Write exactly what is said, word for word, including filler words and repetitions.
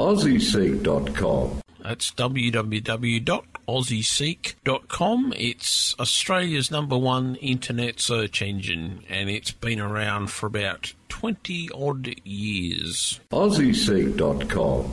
aussie seek dot com. That's w w w dot aussie seek dot com. It's Australia's number one internet search engine, and it's been around for about twenty odd years. aussie seek dot com.